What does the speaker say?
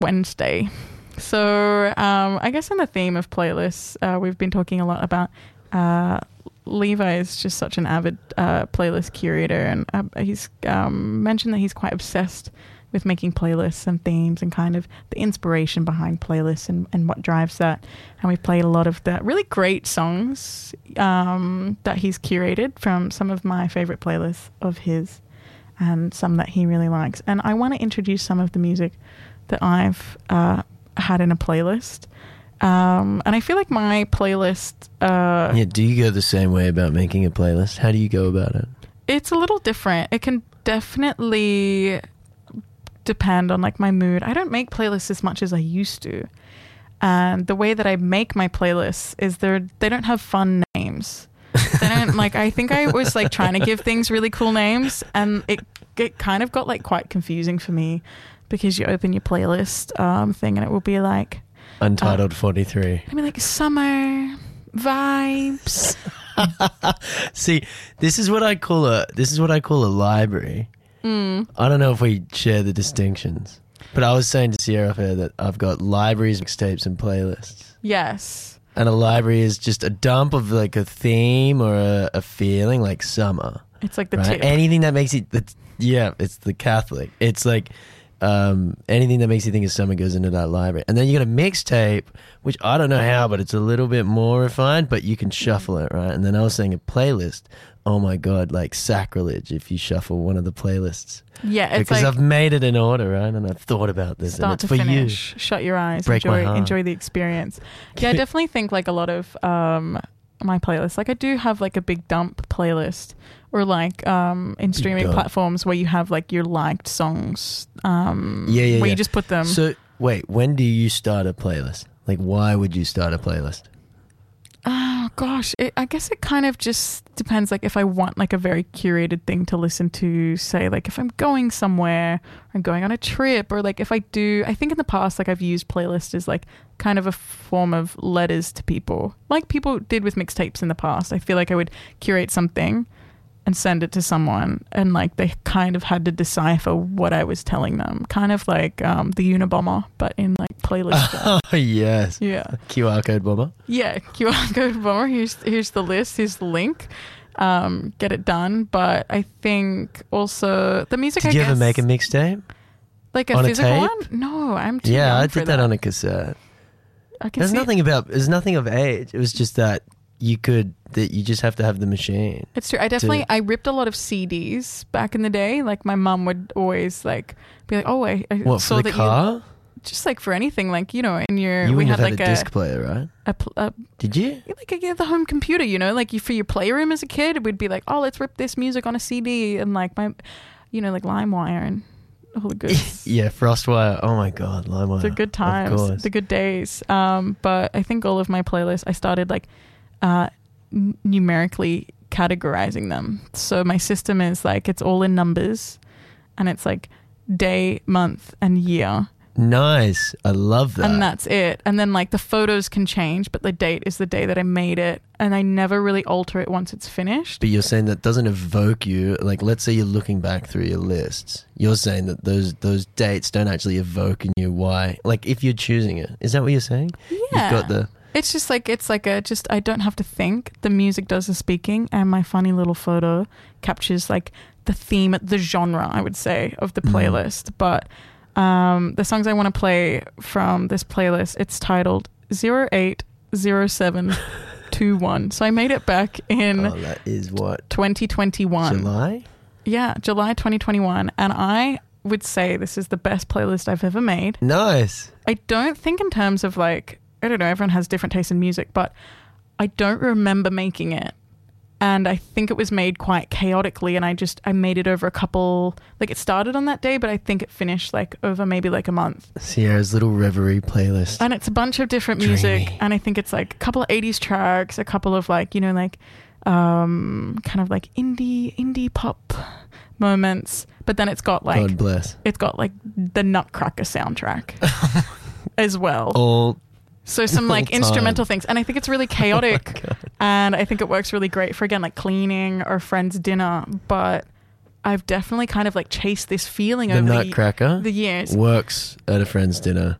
Wednesday. So I guess in the theme of playlists, we've been talking a lot about Levi is just such an avid playlist curator, and he's mentioned that he's quite obsessed with making playlists and themes and kind of the inspiration behind playlists and what drives that. And we've played a lot of the really great songs that he's curated from some of my favorite playlists of his and some that he really likes. And I want to introduce some of the music that I've had in a playlist. And I feel like my playlist... do you go the same way about making a playlist? How do you go about it? It's a little different. It can definitely depend on like my mood. I don't make playlists as much as I used to. And the way that I make my playlists is they don't have fun names. They don't like, I think I was like trying to give things really cool names, and it kind of got like quite confusing for me, because you open your playlist thing and it will be like Untitled 43. I mean, like summer vibes. See, this is what I call a library. I don't know if we share the distinctions, but I was saying to Sierra Fair that I've got libraries, mixtapes, and playlists. Yes. And a library is just a dump of like a theme or a feeling, like summer. It's like the right? tip. Anything that makes it. It's the Catholic. It's like anything that makes you think of summer goes into that library. And then you got a mixtape, which I don't know how, but it's a little bit more refined, but you can shuffle it, right? And then I was saying a playlist. Oh my God, like sacrilege if you shuffle one of the playlists. Yeah, it's because like I've made it in order, right? And I've thought about this, and it's for finish. You. Shut your eyes. Break my heart. Enjoy the experience. Yeah, I definitely think like a lot of my playlists, like I do have like a big dump playlist, or like in streaming platforms where you have like your liked songs. Where you just put them. So wait, when do you start a playlist? Like, why would you start a playlist? Oh gosh, I guess it kind of just depends. Like if I want like a very curated thing to listen to, say like if I'm going somewhere, I'm going on a trip, or like if I think in the past like I've used playlists as like kind of a form of letters to people, like people did with mixtapes in the past. I feel like I would curate something and send it to someone, and like they kind of had to decipher what I was telling them, kind of like the Unabomber, but in like playlist. Oh yes, yeah, QR code bomber. Yeah, QR code bomber. Here's the list. Here's the link. Get it done. But I think also the music. Did you ever make a mixtape? Like a physical one? No, I'm too young I for did that on a cassette. There's nothing of age. It was just that you just have to have the machine. It's true. I ripped a lot of CDs back in the day. Like my mum would always like be like, "Oh, I what, saw for the that car?" You, just like for anything, like you know, in your you we had have like had a disc player, right? Did you? Like the home computer, you know, like for your playroom as a kid, we'd be like, "Oh, let's rip this music on a CD," and like my, you know, like LimeWire and all the good. Yeah, Frostwire. Oh my God, LimeWire. The good times, the good days. But I think all of my playlists, I started like numerically categorizing them. So my system is like it's all in numbers, and it's like day, month, and year. Nice. I love that. And that's it. And then like the photos can change, but the date is the day that I made it, and I never really alter it once it's finished. But you're saying that doesn't evoke you, like let's say you're looking back through your lists, you're saying that those dates don't actually evoke in you why, like if you're choosing it. Is that what you're saying? Yeah. You've got the... It's just like I don't have to think. The music does the speaking, and my funny little photo captures like the theme, the genre, I would say, of the playlist. But the songs I want to play from this playlist, it's titled 080721. So I made it back in that is what? 2021. July? Yeah, July 2021. And I would say this is the best playlist I've ever made. Nice. I don't think in terms of like, I don't know, everyone has different tastes in music, but I don't remember making it. And I think it was made quite chaotically, and I made it over a couple, like it started on that day, but I think it finished like over maybe like a month. Sierra's little reverie playlist. And it's a bunch of different music, and I think it's like a couple of 80s tracks, a couple of like, you know, like kind of like indie pop moments, but then it's got like, God bless. It's got like the Nutcracker soundtrack as well. So some like instrumental things, and I think it's really chaotic, and I think it works really great for, again, like cleaning or friends' dinner. But I've definitely kind of like chased this feeling The over Nutcracker the years. works at a friend's dinner.